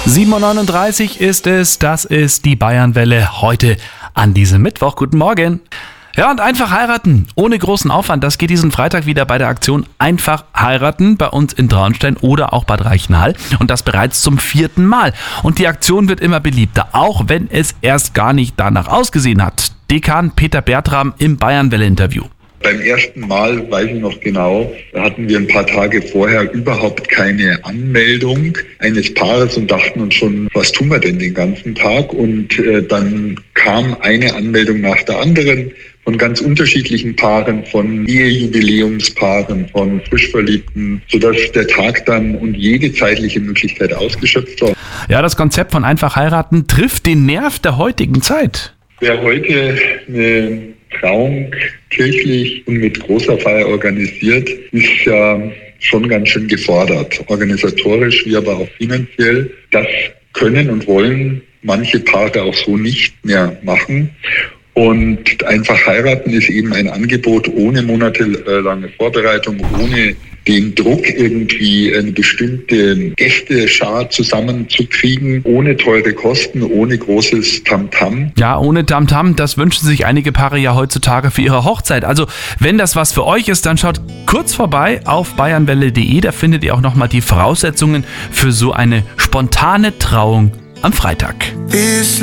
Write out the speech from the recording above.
7:39 Uhr ist es, das ist die Bayernwelle heute an diesem Mittwoch. Guten Morgen. Ja, und einfach heiraten, ohne großen Aufwand, das geht diesen Freitag wieder bei der Aktion Einfach heiraten bei uns in Traunstein oder auch Bad Reichenhall und das bereits zum 4. Mal. Und die Aktion wird immer beliebter, auch wenn es erst gar nicht danach ausgesehen hat. Dekan Peter Bertram im Bayernwelle-Interview. Beim ersten Mal, weiß ich noch genau, hatten wir ein paar Tage vorher überhaupt keine Anmeldung eines Paares und dachten uns schon, was tun wir denn den ganzen Tag? Und dann kam eine Anmeldung nach der anderen von ganz unterschiedlichen Paaren, von Ehejubiläumspaaren, von Frischverliebten, sodass der Tag dann und jede zeitliche Möglichkeit ausgeschöpft war. Ja, das Konzept von Einfach heiraten trifft den Nerv der heutigen Zeit. Wer heute eine Trauung kirchlich und mit großer Feier organisiert, ist ja schon ganz schön gefordert, organisatorisch wie aber auch finanziell. Das können und wollen manche Paare auch so nicht mehr machen. Und Einfach heiraten ist eben ein Angebot ohne monatelange Vorbereitung, ohne den Druck, irgendwie eine bestimmte Gästeschar zusammenzukriegen, ohne teure Kosten, ohne großes Tamtam. Ja, ohne Tamtam, das wünschen sich einige Paare ja heutzutage für ihre Hochzeit. Also, wenn das was für euch ist, dann schaut kurz vorbei auf bayernwelle.de, da findet ihr auch nochmal die Voraussetzungen für so eine spontane Trauung am Freitag.